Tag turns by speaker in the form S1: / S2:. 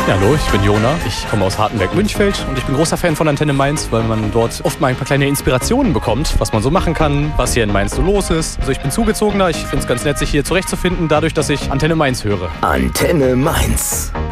S1: Ja, hallo, ich bin Jona. Ich komme aus Hartenberg-Münchfeld und ich bin großer Fan von Antenne Mainz, weil man dort oft mal ein paar kleine Inspirationen bekommt, was man so machen kann, was hier in Mainz so los ist. Also ich bin Zugezogener, ich finde es ganz nett, sich hier zurechtzufinden, dadurch, dass ich Antenne Mainz höre.
S2: Antenne Mainz.